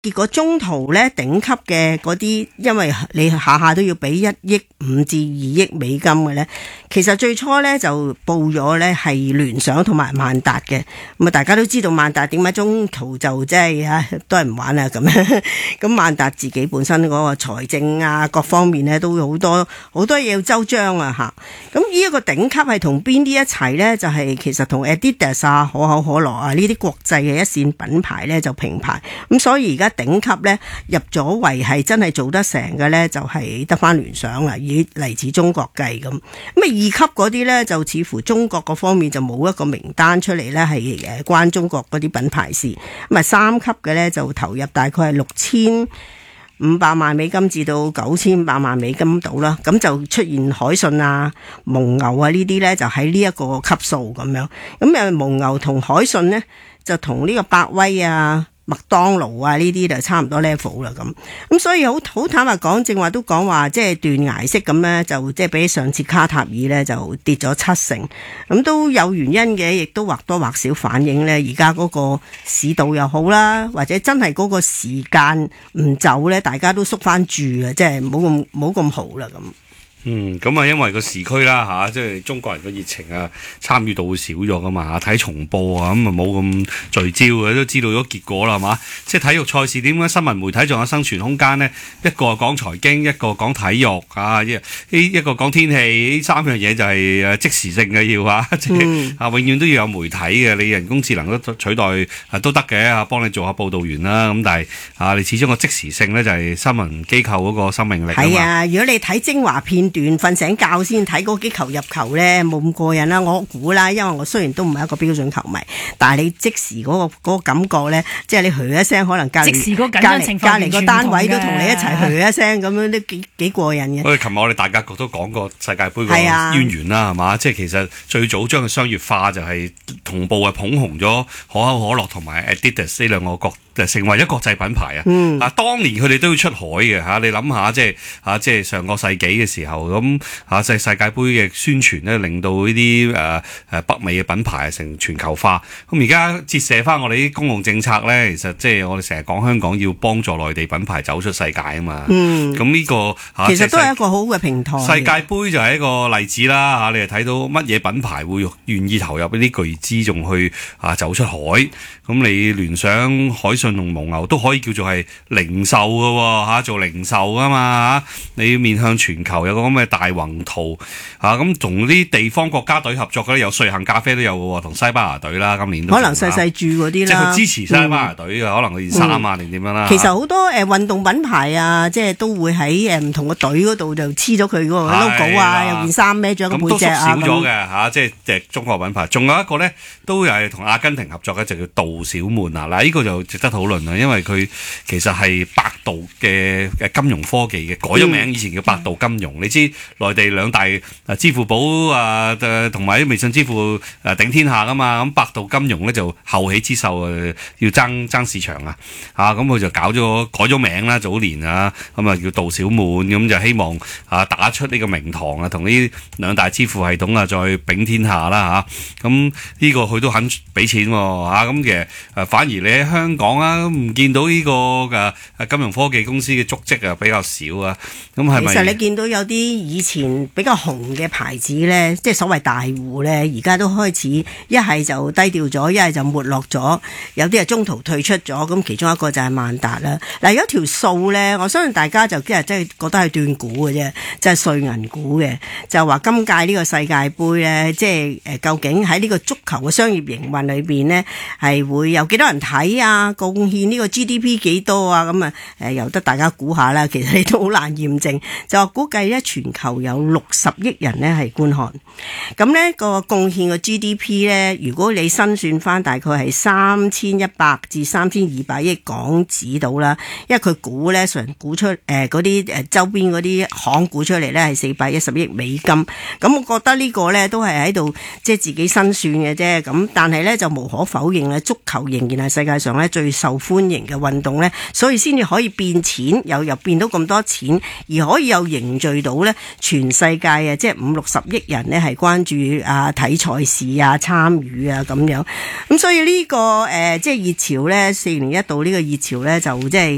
結果中途咧頂級嘅嗰啲，因為你下下都要俾1.5億至2億美金嘅咧，其實最初咧就報咗咧係聯想同埋萬達嘅。咁啊，大家都知道萬達點解中途就即係都係唔玩啊咁樣。咁萬達自己本身嗰個財政啊各方面咧都好多嘢要周章啊嚇。咁呢一個頂級係同邊啲一齊咧？就係其實同 Adidas 啊、可口可樂啊呢啲國際嘅一線品牌咧就平排。咁所以而家頂級咧入咗圍係真係做得成嘅咧，就係得翻聯想啦，以嚟自中國計咁。咁啊二級嗰啲咧就似乎中國嗰方面就冇一個名單出嚟咧，係關中國嗰啲品牌事。咁啊三級嘅咧就投入大概係6500萬美金至到9500萬美金度啦。咁就出現海信啊、蒙牛啊呢啲咧就喺呢一個級數咁樣。咁蒙牛同海信咧就同呢個百威啊、麥當勞啊呢啲就差唔多 level 啦咁所以好坦白講，正話都講話即係斷崖式咁咧，就即係比上次卡塔爾咧就跌咗70%，咁都有原因嘅，亦都或多或少反映咧而家嗰個市道又好啦，或者真係嗰個時間唔走咧，大家都縮翻住啊，即係冇咁好啦咁。 咁啊，因為個時區啦嚇，即係中國人嘅熱情啊，參與度會少咗噶嘛嚇，睇重播啊，咁啊冇咁聚焦嘅，都知道咗結果啦，係嘛？即係體育賽事點解新聞媒體仲有生存空間呢？一個講財經，一個講體育啊，一個講天氣，呢3樣嘢就係即時性嘅要啊，即係永遠都要有媒體嘅，你人工智能都取代都得嘅啊，幫你做下報導員啦，咁但係你始終個即時性咧就係新聞機構嗰個生命力啊嘛。 係啊，如果你睇精華片段瞓醒覺先睇嗰幾球入球咧，冇咁過癮啦。我估啦，因為我雖然都唔係一個標準球迷，但係你即時嗰個感覺咧，即係你噓一聲，可能隔離個單位都同你一齊噓一聲，咁樣都幾過癮嘅。 琴日我哋大格局都講過世界盃個淵源啦，係嘛？即係其實最早將佢商業化就係同步係捧紅咗可口可樂同埋 Adidas 呢兩個就成為咗國際品牌啊！當年佢哋都要出海嘅嚇，你諗下即係上個世紀嘅時候咁世界盃嘅宣傳咧，令到呢啲北美嘅品牌成全球化。咁而家折射翻我哋啲公共政策咧，其實即係我哋成日講香港要幫助內地品牌走出世界啊嘛。咁呢個其實都係一個好嘅平台。 世界盃就係一個例子啦嚇，你係睇到乜嘢品牌會願意投入呢啲巨資仲去走出海。咁你聯想、海信同蒙牛都可以叫做係零售嘅喎嚇，做零售啊嘛嚇，你要面向全球有個咁嘅大宏圖嚇，咁同啲地方國家隊合作嘅咧，有瑞幸咖啡都有嘅喎，同西班牙隊啦，今年都可能細住嗰啲啦， 即係佢支持西班牙隊嘅，可能佢件衫啊定點樣啦。 其實好多運動品牌啊，即係都會喺唔同嘅隊嗰度就黐咗佢嗰個 logo 啊，有件衫孭咗個背脊啊。 咁都縮少咗嘅嚇，即係中國品牌。仲有一個咧，都係同阿根廷合作嘅，就叫杜小滿啊。嗱，呢個就值得討論啦，因為佢其實係百度嘅金融科技嘅，改咗名，以前叫百度金融。你知內地兩大支付寶同埋啲微信支付頂天下噶嘛，咁百度金融咧就後起之秀要爭市場啊，咁佢就改咗名啦，早年啊，咁啊叫杜小滿，咁就希望打出呢個名堂啊，同呢兩大支付系統再丙天下啦嚇，咁呢個佢都肯俾錢喎，咁其實反而你喺香港啊唔見到呢個嘅金融科技公司嘅足跡啊比較少啊，咁係咪？其實你見到有啲以前比較紅嘅牌子咧，即係所謂大戶咧，而家都開始一係就低調咗，一係就沒落咗，有啲係中途退出咗。咁其中一個就係萬達啦。嗱，有一條數咧，我相信大家就即係覺得係斷估嘅啫，就係瑞銀估嘅，就話今屆呢個世界盃咧，即係究竟喺呢個足球嘅商業營運裏邊呢，係會有幾多人睇啊？貢獻呢個 GDP 幾多啊？咁啊由得大家估下啦。其實你都好難驗證，就話估計咧全球有60億人呢係觀看，咁呢個貢獻個 GDP 呢，如果你新算翻大概係3100至3200億港紙到啦，因為佢估呢，常估出嗰啲周邊嗰啲行估出嚟呢係410億美金，咁我覺得呢個呢都係喺度即係自己新算嘅啫，咁但係呢就無可否認咧，足球仍然係世界上呢最受歡迎嘅運動呢，所以先至可以變錢，又變到咁多錢，而可以又凝聚到呢全世界啊，即係50-60億人呢係關注睇賽事啊、參與啊咁樣，咁所以呢個即係熱潮呢，4年一度呢個熱潮呢，就即係